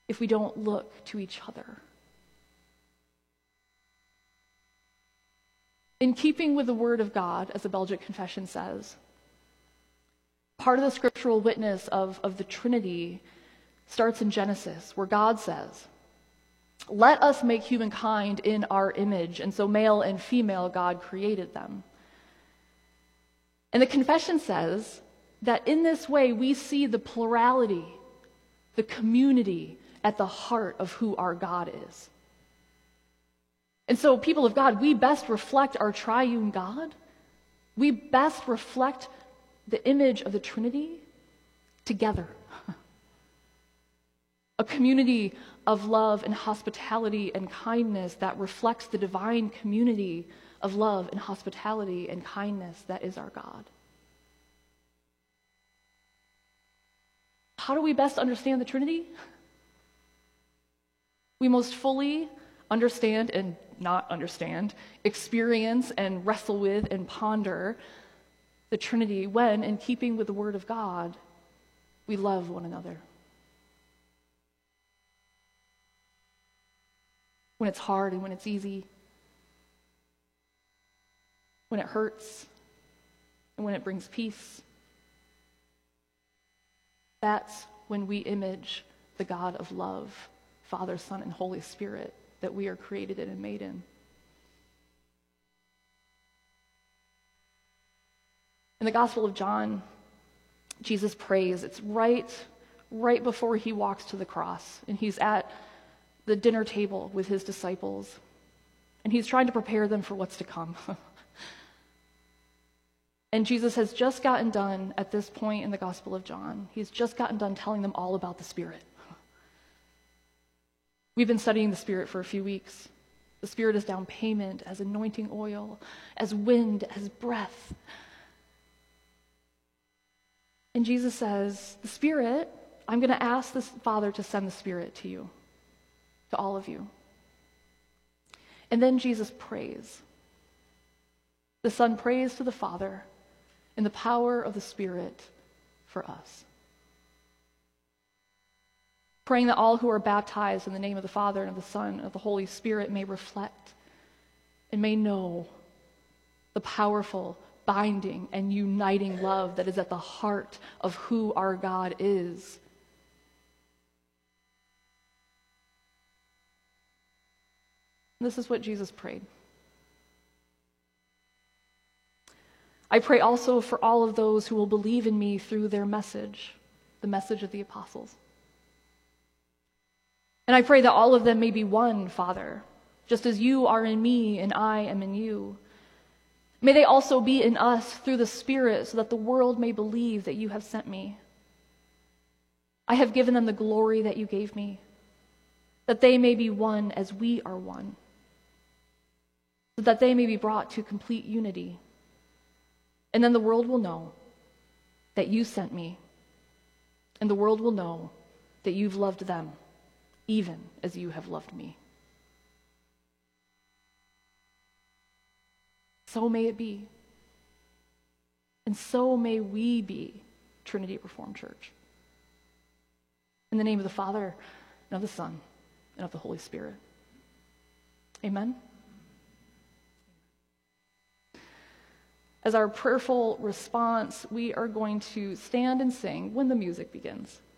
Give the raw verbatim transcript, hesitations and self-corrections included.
if we don't look to each other. In keeping with the Word of God, as the Belgic Confession says, part of the scriptural witness of, of the Trinity starts in Genesis, where God says, "Let us make humankind in our image," and so male and female God created them. And the confession says that in this way we see the plurality, the community at the heart of who our God is. And so, people of God, we best reflect our triune God. We best reflect the image of the Trinity together. A community of love and hospitality and kindness that reflects the divine community of love and hospitality and kindness that is our God. How do we best understand the Trinity? We most fully understand and not understand, experience and wrestle with and ponder the Trinity when, in keeping with the Word of God, we love one another. When it's hard and when it's easy, when it hurts and when it brings peace, that's when we image the God of love, Father, Son, and Holy Spirit that we are created in and made in. In the Gospel of John, Jesus prays. It's right, right before he walks to the cross, and he's at the dinner table with his disciples, and he's trying to prepare them for what's to come. And Jesus has just gotten done, at this point in the Gospel of John, he's just gotten done telling them all about the Spirit. We've been studying the Spirit for a few weeks. The Spirit is down payment, as anointing oil, as wind, as breath. And Jesus says, the Spirit, I'm going to ask the Father to send the Spirit to you, to all of you. And then Jesus prays. The Son prays to the Father in the power of the Spirit for us, praying that all who are baptized in the name of the Father and of the Son and of the Holy Spirit may reflect and may know the powerful, binding, and uniting love that is at the heart of who our God is. This is what Jesus prayed. I pray also for all of those who will believe in me through their message, the message of the apostles. And I pray that all of them may be one, Father, just as you are in me and I am in you. May they also be in us through the Spirit, so that the world may believe that you have sent me. I have given them the glory that you gave me, that they may be one as we are one, so that they may be brought to complete unity. And then the world will know that you sent me, and the world will know that you've loved them, even as you have loved me. So may it be. And so may we be Trinity Reformed Church. In the name of the Father, and of the Son, and of the Holy Spirit. Amen. As our prayerful response, we are going to stand and sing when the music begins.